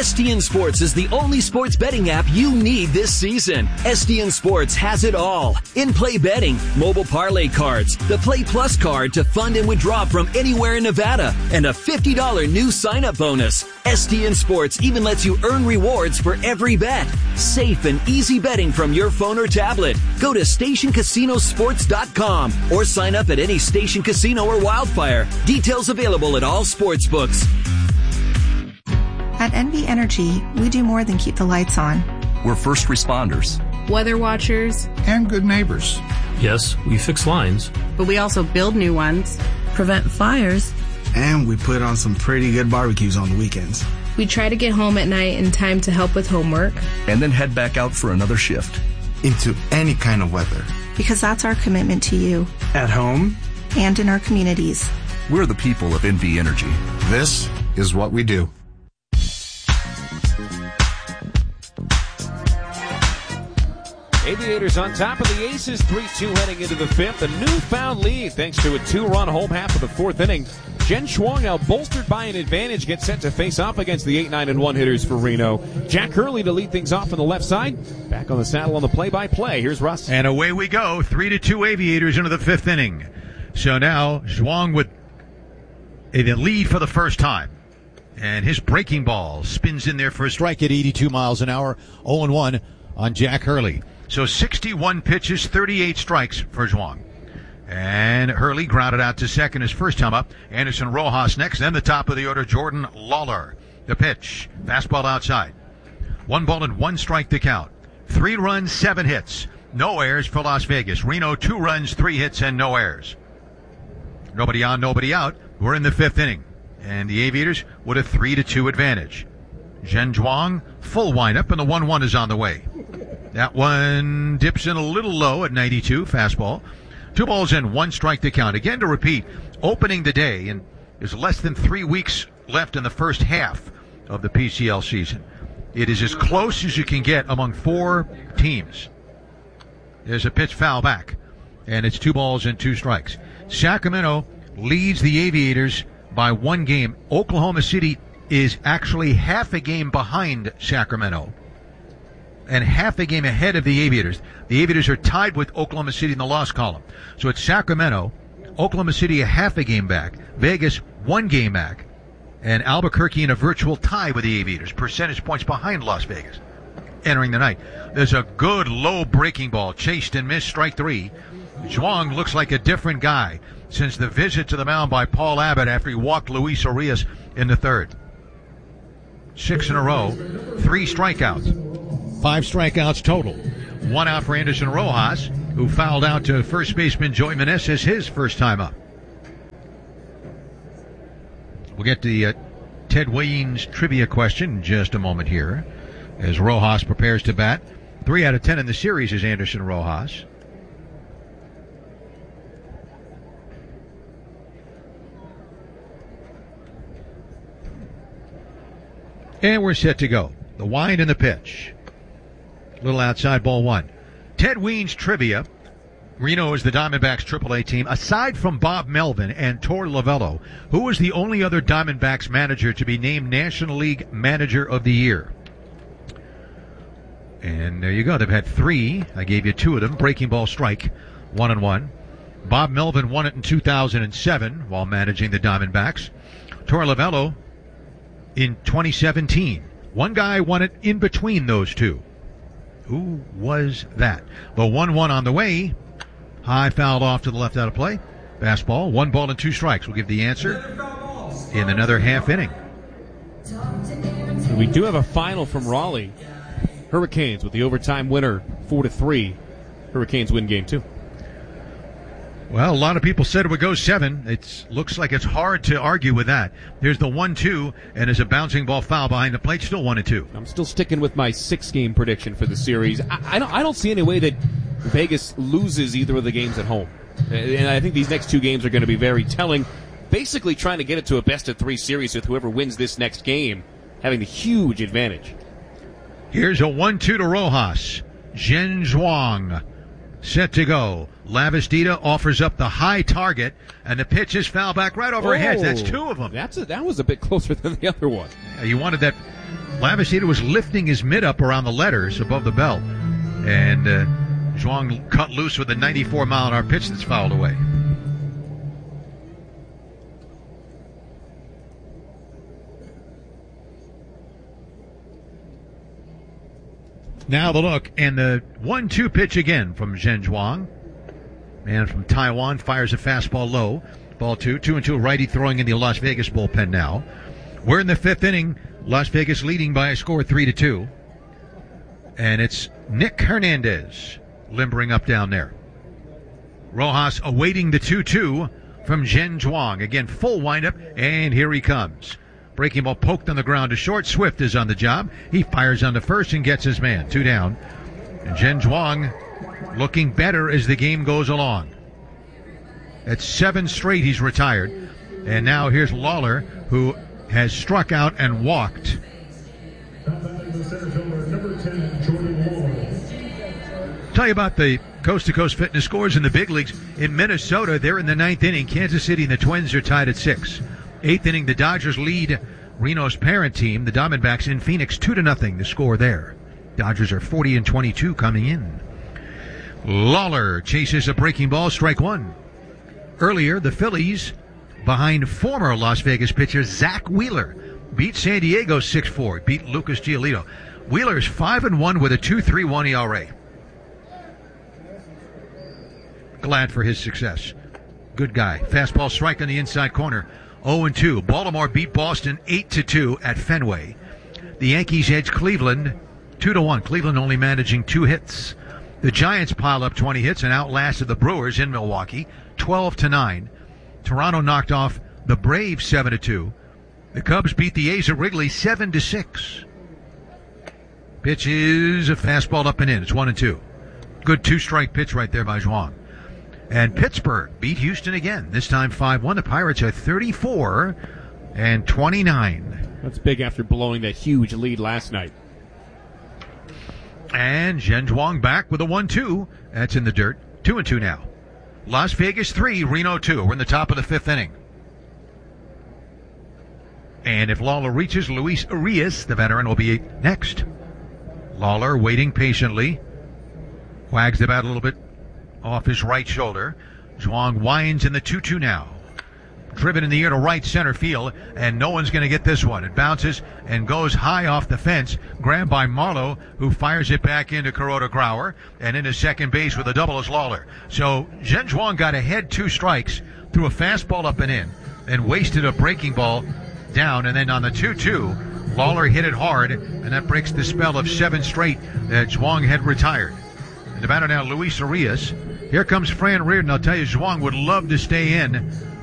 STN Sports is the only sports betting app you need this season. STN Sports has it all. In-play betting, mobile parlay cards, the Play Plus card to fund and withdraw from anywhere in Nevada, and a $50 new sign-up bonus. STN Sports even lets you earn rewards for every bet. Safe and easy betting from your phone or tablet. Go to StationCasinoSports.com or sign up at any Station Casino or Wildfire. Details available at all sports books. At NV Energy, we do more than keep the lights on. We're first responders, weather watchers, and good neighbors. Yes, we fix lines, but we also build new ones, prevent fires, and we put on some pretty good barbecues on the weekends. We try to get home at night in time to help with homework, and then head back out for another shift. Into any kind of weather. Because that's our commitment to you. At home. And in our communities. We're the people of NV Energy. This is what we do. Aviators on top of the Aces, 3-2 heading into the fifth. A newfound lead thanks to a 2-run home half of the fourth inning. Jen Schwang, now bolstered by an advantage, gets set to face off against the 8-9-1 hitters for Reno. Jack Hurley to lead things off on the left side. Back on the saddle on the play-by-play. Here's Russ. And away we go. 3-2 Aviators into the fifth inning. So now Schwang with a lead for the first time. And his breaking ball spins in there for a strike at 82 miles an hour. 0-1 on Jack Hurley. So 61 pitches, 38 strikes for Schwang. And Hurley grounded out to second his first time up. Anderson Rojas next. Then the top of the order, Jordan Lawler. The pitch. Fastball outside. 1 ball and 1 strike to count. 3 runs, 7 hits. No errors for Las Vegas. Reno, 2 runs, 3 hits, and no errors. Nobody on, nobody out. We're in the fifth inning. And the Aviators with a 3-2 advantage. Jen Schwang, full windup, and the 1-1 is on the way. That one dips in a little low at 92, fastball. 2 balls and 1 strike to count. Again, to repeat, opening the day, and there's less than 3 weeks left in the first half of the PCL season. It is as close as you can get among 4 teams. There's a pitch foul back, and it's 2 balls and 2 strikes. Sacramento leads the Aviators by 1 game. Oklahoma City is actually half a game behind Sacramento and half a game ahead of the Aviators. The Aviators are tied with Oklahoma City in the loss column. So it's Sacramento, Oklahoma City a half a game back, Vegas 1 game back, and Albuquerque in a virtual tie with the Aviators, percentage points behind Las Vegas entering the night. There's a good low breaking ball, chased and missed, strike 3. Schwang looks like a different guy since the visit to the mound by Paul Abbott after he walked Luis Arias in the third. 6 in a row, 3 strikeouts. 5 strikeouts total. 1 out for Anderson Rojas, who fouled out to first baseman Joey Meneses his first time up. We'll get the Ted Weins trivia question in just a moment here as Rojas prepares to bat. 3 out of 10 in the series is Anderson Rojas. And we're set to go. The wind and the pitch. Little outside, ball 1. Ted Weins trivia. Reno is the Diamondbacks AAA team. Aside from Bob Melvin and Tor Lavello, who was the only other Diamondbacks manager to be named National League Manager of the Year? And there you go. They've had 3. I gave you 2 of them. Breaking ball, strike. 1-1. Bob Melvin won it in 2007 while managing the Diamondbacks. Tor Lavello in 2017. One guy won it in between those 2. Who was that? The 1-1 on the way. High fouled off to the left out of play. Fastball, 1 ball and 2 strikes. We'll give the answer in another half inning. We do have a final from Raleigh. Hurricanes with the overtime winner, 4-3. Hurricanes win game 2. Well, a lot of people said it would go 7. It looks like it's hard to argue with that. Here's the 1-2, and there's a bouncing ball foul behind the plate. Still 1-2. I'm still sticking with my 6-game prediction for the series. I don't see any way that Vegas loses either of the games at home. And I think these next 2 games are going to be very telling. Basically trying to get it to a best-of-3 series with whoever wins this next game having the huge advantage. Here's a 1-2 to Rojas. Jen Schwang set to go. Lavastida offers up the high target, and the pitch is foul back right over her head. That's 2 of them. That was a bit closer than the other one. You wanted that Lavasier was lifting his mitt up around the letters above the belt. And Zhuang cut loose with a 94-mile-an-hour pitch that's fouled away. Now the look, and the 1-2 pitch again from Zhen Zhuang. Man from Taiwan fires a fastball low. Ball 2-2, righty throwing in the Las Vegas bullpen now. We're in the 5th inning. Las Vegas leading by a score 3-2. And it's Nick Hernandez limbering up down there. Rojas awaiting the 2-2 from Zhen Zhuang. Again, full windup, and here he comes. Breaking ball poked on the ground to short. Swift is on the job. He fires on the first and gets his man. 2 down. And Zhen Zhuang looking better as the game goes along. At 7 straight he's retired. And now here's Lawler, who has struck out and walked. Tell you about the coast-to-coast fitness scores in the big leagues. In Minnesota, they're in the 9th inning. Kansas City and the Twins are tied at 6. 8th inning, the Dodgers lead Reno's parent team, the Diamondbacks, in Phoenix 2-0. The score there. Dodgers are 40-22 coming in. Lawler chases a breaking ball, strike 1. Earlier, the Phillies, behind former Las Vegas pitcher Zach Wheeler, beat San Diego 6-4, beat Lucas Giolito. Wheeler's 5-1 with a 2.31 ERA. Glad for his success. Good guy. Fastball strike on the inside corner. 0-2. Baltimore beat Boston 8-2 at Fenway. The Yankees edge Cleveland 2-1. Cleveland only managing 2 hits. The Giants piled up 20 hits and outlasted the Brewers in Milwaukee 12-9. Toronto knocked off the Braves 7-2. The Cubs beat the A's at Wrigley 7-6. Pitch is a fastball up and in. It's 1-2. Good 2-strike pitch right there by Zhuang. And Pittsburgh beat Houston again, this time 5-1. The Pirates are 34-29. That's big after blowing that huge lead last night. And Zhen Zhuang back with a 1-2. That's in the dirt. 2-2 now. Las Vegas 3, Reno 2. We're in the top of the 5th inning. And if Lawler reaches, Luis Urias, the veteran, will be next. Lawler waiting patiently. Wags the bat a little bit off his right shoulder. Zhuang winds in the 2-2 now. Driven in the air to right center field, and no one's going to get this one. It bounces and goes high off the fence. Grabbed by Marlowe, who fires it back into Kuroda Grauer, and into second base with a double is Lawler. So Zhen Zhuang got ahead 2 strikes, threw a fastball up and in, and wasted a breaking ball down. And then on the 2-2, Lawler hit it hard, and that breaks the spell of 7 straight that Zhuang had retired. And the batter now, Luis Urias. Here comes Fran Reardon. I'll tell you, Zhuang would love to stay in